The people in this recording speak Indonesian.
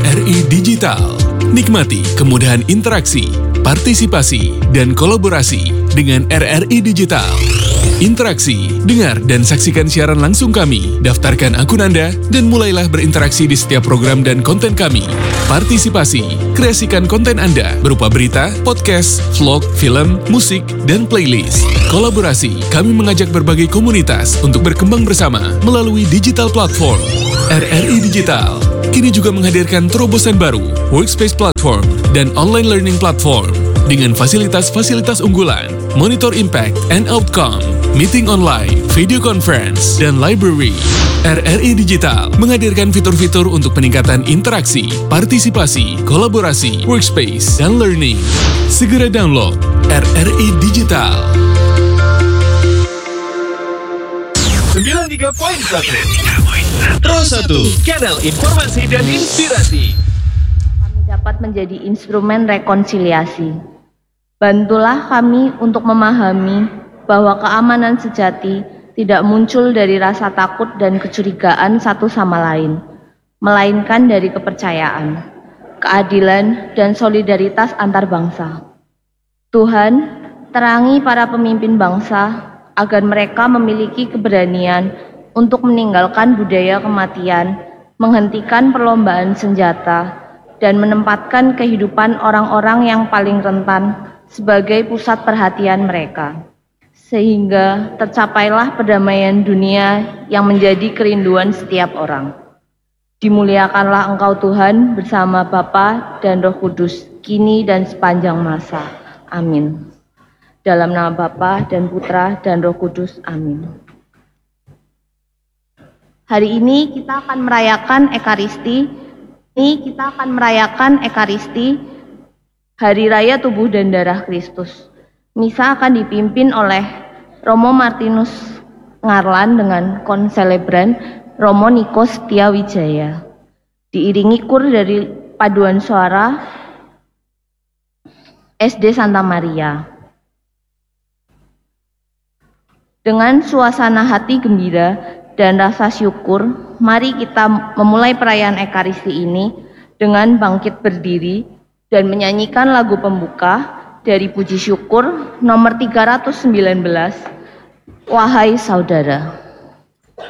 RRI Digital. Nikmati kemudahan interaksi, partisipasi, dan kolaborasi dengan RRI Digital. Interaksi, dengar dan saksikan siaran langsung kami, daftarkan akun Anda, dan mulailah berinteraksi di setiap program dan konten kami. Partisipasi, kreasikan konten Anda berupa berita, podcast, vlog, film, musik, dan playlist. Kolaborasi, kami mengajak berbagai komunitas untuk berkembang bersama melalui digital platform. RRI Digital kini juga menghadirkan terobosan baru, workspace platform, dan online learning platform dengan fasilitas-fasilitas unggulan, monitor impact and outcome, meeting online, video conference, dan library. RRI Digital menghadirkan fitur-fitur untuk peningkatan interaksi, partisipasi, kolaborasi, workspace, dan learning. Segera download RRI Digital. 93.1 Terus 1 Kanal Informasi dan Inspirasi. Kami dapat menjadi instrumen rekonsiliasi. Bantulah kami untuk memahami bahwa keamanan sejati tidak muncul dari rasa takut dan kecurigaan satu sama lain, melainkan dari kepercayaan, keadilan, dan solidaritas antar bangsa. Tuhan, terangi para pemimpin bangsa agar mereka memiliki keberanian untuk meninggalkan budaya kematian, menghentikan perlombaan senjata, dan menempatkan kehidupan orang-orang yang paling rentan sebagai pusat perhatian mereka, sehingga tercapailah perdamaian dunia yang menjadi kerinduan setiap orang. Dimuliakanlah Engkau Tuhan bersama Bapa dan Roh Kudus, kini dan sepanjang masa. Amin. Dalam nama Bapa dan Putra dan Roh Kudus. Amin. Hari ini kita akan merayakan Ekaristi, Hari Raya Tubuh dan Darah Kristus. Misa akan dipimpin oleh Romo Martinus Ngarlan dengan konselebran Romo Niko Setiawijaya. Diiringi kur dari paduan suara SD Santa Maria. Dengan suasana hati gembira dan rasa syukur, mari kita memulai perayaan Ekaristi ini dengan bangkit berdiri dan menyanyikan lagu pembuka dari Puji Syukur nomor 319, Wahai Saudara.